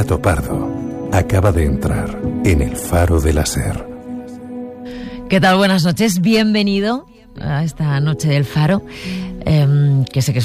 Gato Pardo acaba de entrar en el Faro de la SER. ¿Qué tal? Buenas noches. Bienvenido a esta noche del Faro, que sé que es